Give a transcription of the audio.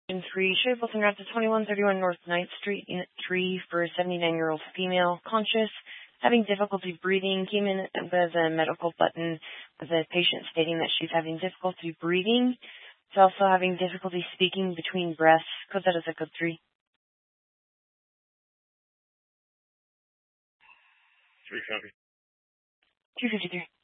In 3, should Wilson Route to 2131 North 9th Street, Unit 3 for a 79-year-old female, conscious, having difficulty breathing, came in with a medical button with a patient stating that she's having difficulty breathing. She's also having difficulty speaking between breaths. Code that as a code 3. 3 copy. 253.